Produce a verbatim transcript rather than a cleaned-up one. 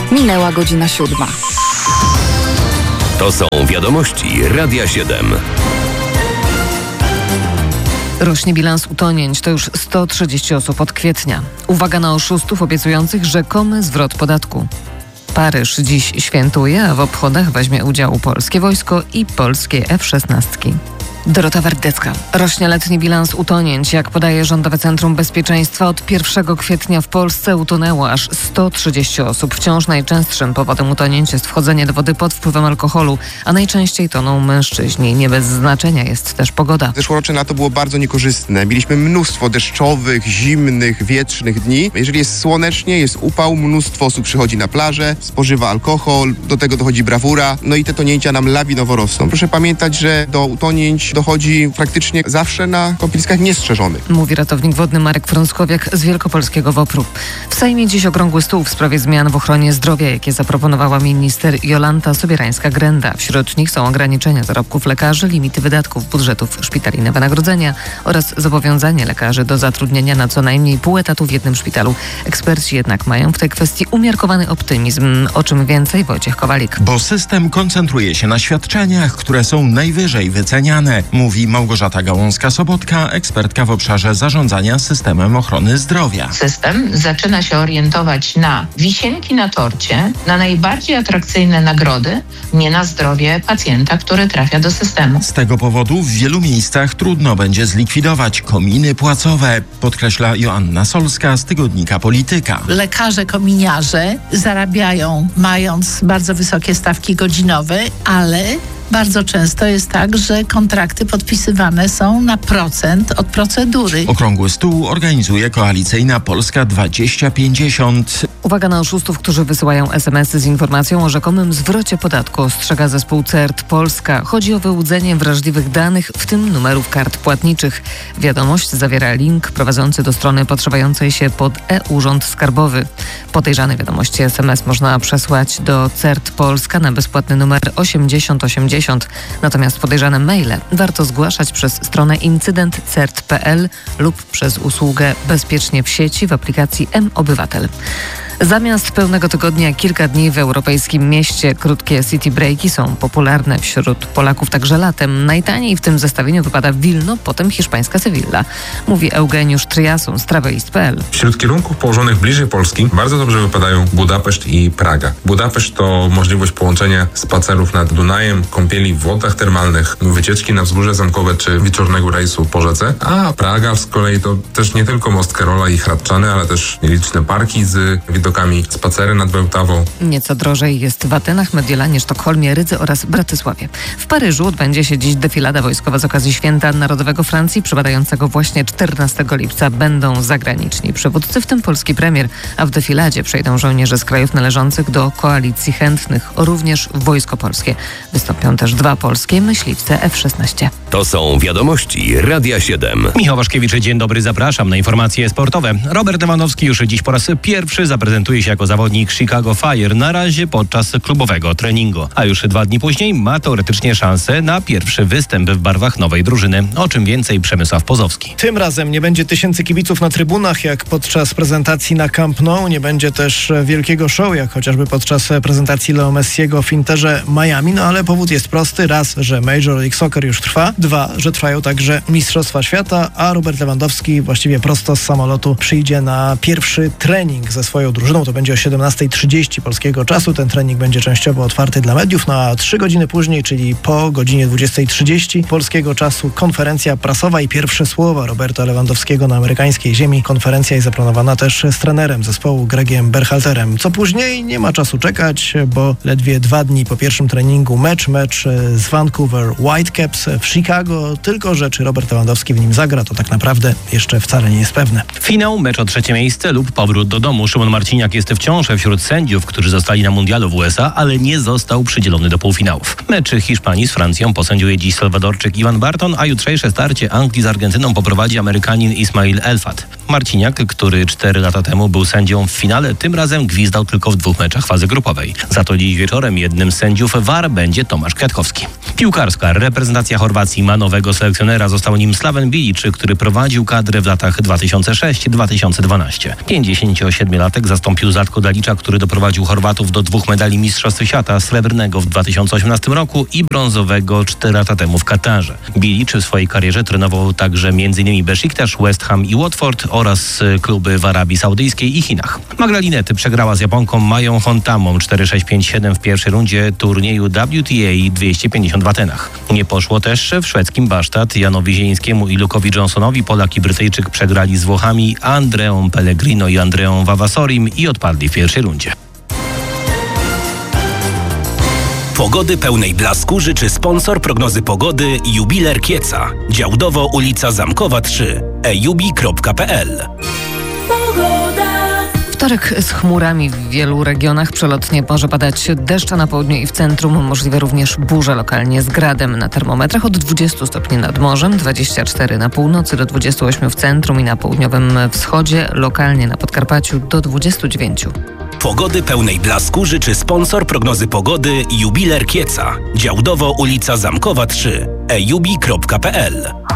Minęła godzina siódma. To są wiadomości Radia siedem. Rośnie bilans utonięć, to już sto trzydzieści osób od kwietnia. Uwaga na oszustów obiecujących rzekomy zwrot podatku. Paryż dziś świętuje, a w obchodach weźmie udział polskie wojsko i polskie F szesnaście. Dorota Wardecka. Rośnie letni bilans utonięć. Jak podaje Rządowe Centrum Bezpieczeństwa, od pierwszego kwietnia w Polsce utonęło aż sto trzydzieści osób. Wciąż najczęstszym powodem utonięć jest wchodzenie do wody pod wpływem alkoholu, a najczęściej toną mężczyźni. Nie bez znaczenia jest też pogoda. Zeszłoroczne lato było bardzo niekorzystne. Mieliśmy mnóstwo deszczowych, zimnych, wietrznych dni. Jeżeli jest słonecznie, jest upał, mnóstwo osób przychodzi na plażę, spożywa alkohol, do tego dochodzi brawura, no i te tonięcia nam lawinowo rosną. Proszę pamiętać, że do utonięć dochodzi praktycznie zawsze na kąpieliskach niestrzeżonych. Mówi ratownik wodny Marek Frąckowiak z Wielkopolskiego WOPR-u. W Sejmie dziś okrągły stół w sprawie zmian w ochronie zdrowia, jakie zaproponowała minister Jolanta Sobierańska-Grenda. Wśród nich są ograniczenia zarobków lekarzy, limity wydatków budżetów szpitali na wynagrodzenia oraz zobowiązanie lekarzy do zatrudnienia na co najmniej pół etatu w jednym szpitalu. Eksperci jednak mają w tej kwestii umiarkowany optymizm. O czym więcej Wojciech Kowalik. Bo system koncentruje się na świadczeniach, które są najwyżej wyceniane, mówi Małgorzata Gałązka-Sobotka, ekspertka w obszarze zarządzania systemem ochrony zdrowia. System zaczyna się orientować na wisienki na torcie, na najbardziej atrakcyjne nagrody, nie na zdrowie pacjenta, który trafia do systemu. Z tego powodu w wielu miejscach trudno będzie zlikwidować kominy płacowe, podkreśla Joanna Solska z tygodnika Polityka. Lekarze kominiarze zarabiają mając bardzo wysokie stawki godzinowe, ale bardzo często jest tak, że kontrakty podpisywane są na procent od procedury. Okrągły stół organizuje koalicyjna Polska dwadzieścia pięćdziesiąt. Uwaga na oszustów, którzy wysyłają es em esy z informacją o rzekomym zwrocie podatku, ostrzega zespół C E R T Polska. Chodzi o wyłudzenie wrażliwych danych, w tym numerów kart płatniczych. Wiadomość zawiera link prowadzący do strony podszywającej się pod e-Urząd Skarbowy. Podejrzane wiadomości es em es można przesłać do C E R T Polska na bezpłatny numer osiemdziesiąt osiemdziesiąt. Natomiast podejrzane maile warto zgłaszać przez stronę incydent kropka cert kropka pe el lub przez usługę Bezpiecznie w sieci w aplikacji M-Obywatel. Zamiast pełnego tygodnia kilka dni w europejskim mieście. Krótkie city breaki są popularne wśród Polaków także latem. Najtaniej w tym zestawieniu wypada Wilno, potem hiszpańska Sewilla. Mówi Eugeniusz Triasun z travelist kropka pe el. Wśród kierunków położonych bliżej Polski bardzo dobrze wypadają Budapeszt i Praga. Budapeszt to możliwość połączenia spacerów nad Dunajem, kąpieli w wodach termalnych, wycieczki na wzgórze zamkowe czy wieczornego rejsu po rzece. A Praga z kolei to też nie tylko most Karola i Hradczany, ale też nieliczne parki z widokami, spacery nad Bełtawą. Nieco drożej jest w Atenach, Mediolanie, Sztokholmie, Rydze oraz Bratysławie. W Paryżu odbędzie się dziś defilada wojskowa z okazji Święta Narodowego Francji, przypadającego właśnie czternastego lipca. Będą zagraniczni przywódcy, w tym polski premier, a w defiladzie przejdą żołnierze z krajów należących do koalicji chętnych, również Wojsko Polskie. Wystąpią też dwa polskie myśliwce F szesnaście. To są wiadomości Radia siedem. Michał Waszkiewicz, dzień dobry, zapraszam na informacje sportowe. Robert Lewandowski już dziś po raz pierwszy zaprezentuje się jako zawodnik Chicago Fire, na razie podczas klubowego treningu. A już dwa dni później ma teoretycznie szansę na pierwszy występ w barwach nowej drużyny. O czym więcej Przemysław Pozowski. Tym razem nie będzie tysięcy kibiców na trybunach jak podczas prezentacji na Camp Nou. Nie będzie też wielkiego show jak chociażby podczas prezentacji Leo Messiego w Interze Miami. No ale powód jest prosty. Raz, że Major League Soccer już trwa. Dwa, że trwają także Mistrzostwa Świata, a Robert Lewandowski właściwie prosto z samolotu przyjdzie na pierwszy trening ze swoją drużyną. To będzie o siedemnasta trzydzieści polskiego czasu. Ten trening będzie częściowo otwarty dla mediów. No a trzy godziny później, czyli po godzinie dwudziestej trzydzieści polskiego czasu, konferencja prasowa i pierwsze słowa Roberta Lewandowskiego na amerykańskiej ziemi. Konferencja jest zaplanowana też z trenerem zespołu Gregiem Berhalterem. Co później? Nie ma czasu czekać, bo ledwie dwa dni po pierwszym treningu mecz, mecz z Vancouver Whitecaps w Chicago. Tylko, że czy Robert Lewandowski w nim zagra, to tak naprawdę jeszcze wcale nie jest pewne. Finał, mecz o trzecie miejsce lub powrót do domu. Szymon Marciniak jest wciąż wśród sędziów, którzy zostali na mundialu w U S A, ale nie został przydzielony do półfinałów. Mecz Hiszpanii z Francją posędziuje dziś Salwadorczyk Iwan Barton, a jutrzejsze starcie Anglii z Argentyną poprowadzi Amerykanin Ismail Elfat. Marciniak, który cztery lata temu był sędzią w finale, tym razem gwizdał tylko w dwóch meczach fazy grupowej. Za to dziś wieczorem jednym z sędziów V A R będzie Tomasz Kwiatkowski. Piłkarska reprezentacja Chorwacji ma nowego selekcjonera. Został nim Slaven Bilic, który prowadził kadrę w latach dwa tysiące szóstym do dwa tysiące dwunastego. pięćdziesięciosiedmiolatek zastąpił Zlatko Dalicza, który doprowadził Chorwatów do dwóch medali Mistrzostw Świata, srebrnego w dwa tysiące osiemnastym roku i brązowego cztery lata temu w Katarze. Bilic w swojej karierze trenował także m.in. Besiktas, West Ham i Watford oraz kluby w Arabii Saudyjskiej i Chinach. Magdalinety przegrała z Japonką Mają Hontamą cztery sześć pięć siedem w pierwszej rundzie turnieju W T A dwieście pięćdziesiąt w Atenach. Nie poszło też w szwedzkim Basztat. Janowi Zielińskiemu i Luke'owi Johnsonowi Polak i Brytyjczyk przegrali z Włochami Andreą Pellegrino i Andreą Vavasorim i odpadli w pierwszej rundzie. Pogody pełnej blasku życzy sponsor prognozy pogody Jubiler Kieca. Działdowo ulica Zamkowa trzy. e jubi kropka p l. Wtorek z chmurami w wielu regionach. Przelotnie może padać deszcz, a na południu i w centrum możliwe również burze lokalnie z gradem. Na termometrach od dwudziestu stopni nad morzem, dwadzieścia cztery na północy do dwudziestu ośmiu w centrum i na południowym wschodzie, lokalnie na Podkarpaciu do dwudziestu dziewięciu. Pogody pełnej blasku życzy sponsor prognozy pogody Jubiler Kieca. Działdowo ulica Zamkowa trzy. e jubi kropka p l.